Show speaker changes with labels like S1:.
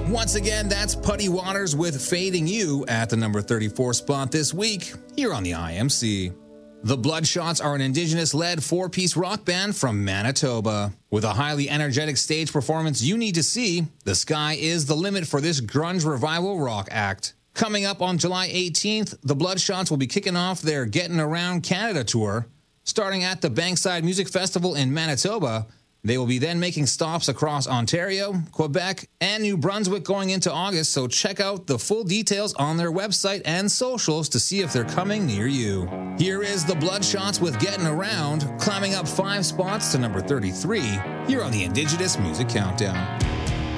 S1: Once again, that's Putty Waters with Fading You at the number 34 spot this week here on the IMC. The Bloodshots are an Indigenous-led four-piece rock band from Manitoba. With a highly energetic stage performance you need to see, the sky is the limit for this grunge revival rock act. Coming up on July 18th, the Bloodshots will be kicking off their Getting Around Canada tour. Starting at the Bankside Music Festival in Manitoba, they will be then making stops across Ontario, Quebec, and New Brunswick going into August, so check out the full details on their website and socials to see if they're coming near you. Here is the Bloodshots with Getting Around, climbing up 5 spots to number 33 here on the Indigenous Music Countdown.